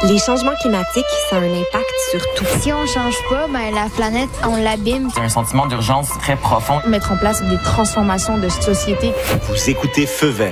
Les changements climatiques, ça a un impact sur tout. Si on change pas, la planète, on l'abîme. C'est un sentiment d'urgence très profond. Mettre en place des transformations de société. Vous écoutez Feu vert.